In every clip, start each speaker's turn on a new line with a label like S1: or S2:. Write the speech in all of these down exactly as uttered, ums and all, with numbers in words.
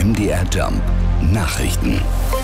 S1: M D R Jump Nachrichten.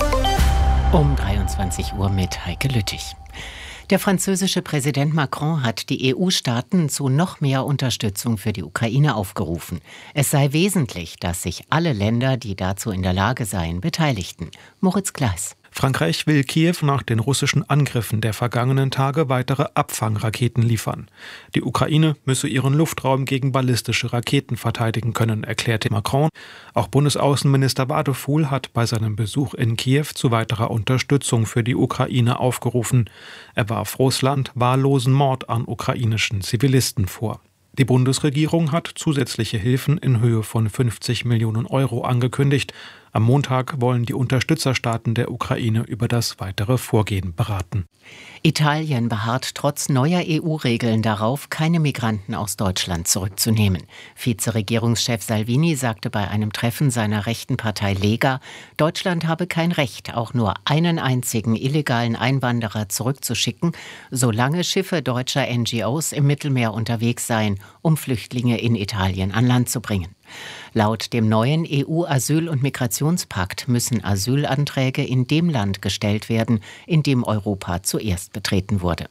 S2: Um dreiundzwanzig Uhr mit Heike Lüttich. Der französische Präsident Macron hat die E U-Staaten zu noch mehr Unterstützung für die Ukraine aufgerufen. Es sei wesentlich, dass sich alle Länder, die dazu in der Lage seien, beteiligten. Moritz Gleis.
S3: Frankreich will Kiew nach den russischen Angriffen der vergangenen Tage weitere Abfangraketen liefern. Die Ukraine müsse ihren Luftraum gegen ballistische Raketen verteidigen können, erklärte Macron. Auch Bundesaußenminister Wadefuhl hat bei seinem Besuch in Kiew zu weiterer Unterstützung für die Ukraine aufgerufen. Er warf Russland wahllosen Mord an ukrainischen Zivilisten vor. Die Bundesregierung hat zusätzliche Hilfen in Höhe von fünfzig Millionen Euro angekündigt. Am Montag wollen die Unterstützerstaaten der Ukraine über das weitere Vorgehen beraten.
S2: Italien beharrt trotz neuer E U-Regeln darauf, keine Migranten aus Deutschland zurückzunehmen. Vizeregierungschef Salvini sagte bei einem Treffen seiner rechten Partei Lega, Deutschland habe kein Recht, auch nur einen einzigen illegalen Einwanderer zurückzuschicken, solange Schiffe deutscher N G Os im Mittelmeer unterwegs seien, um Flüchtlinge in Italien an Land zu bringen. Laut dem neuen E U-Asyl- und Migrationspakt müssen Asylanträge in dem Land gestellt werden, in dem Europa zuerst betreten wurde.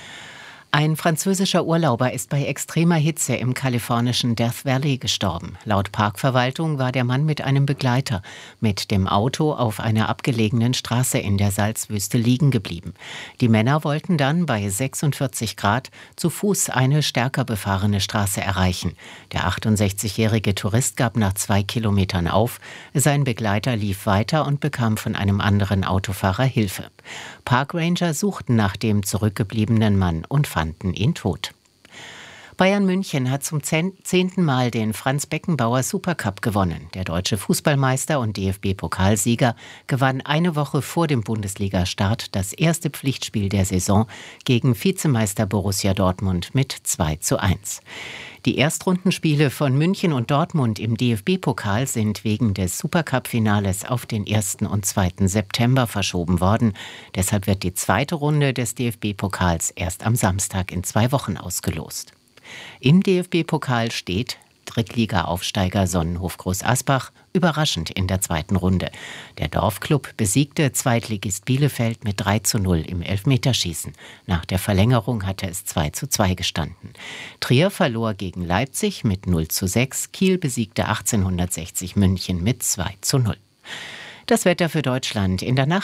S2: Ein französischer Urlauber ist bei extremer Hitze im kalifornischen Death Valley gestorben. Laut Parkverwaltung war der Mann mit einem Begleiter mit dem Auto auf einer abgelegenen Straße in der Salzwüste liegen geblieben. Die Männer wollten dann bei sechsundvierzig Grad zu Fuß eine stärker befahrene Straße erreichen. Der achtundsechzigjährige Tourist gab nach zwei Kilometern auf. Sein Begleiter lief weiter und bekam von einem anderen Autofahrer Hilfe. Parkranger suchten nach dem zurückgebliebenen Mann und fanden ihn tot. Bayern München hat zum zehnten Mal den Franz-Beckenbauer Supercup gewonnen. Der deutsche Fußballmeister und D F B-Pokalsieger gewann eine Woche vor dem Bundesliga-Start das erste Pflichtspiel der Saison gegen Vizemeister Borussia Dortmund mit zwei zu eins. Die Erstrundenspiele von München und Dortmund im D F B-Pokal sind wegen des Supercup-Finales auf den ersten und zweiten September verschoben worden. Deshalb wird die zweite Runde des D F B-Pokals erst am Samstag in zwei Wochen ausgelost. Im D F B-Pokal steht Drittliga-Aufsteiger Sonnenhof Groß Asbach überraschend in der zweiten Runde. Der Dorfklub besiegte Zweitligist Bielefeld mit drei zu null im Elfmeterschießen. Nach der Verlängerung hatte es zwei zu zwei gestanden. Trier verlor gegen Leipzig mit null zu sechs. Kiel besiegte achtzehnhundertsechzig München mit zwei zu null. Das Wetter für Deutschland in der Nacht.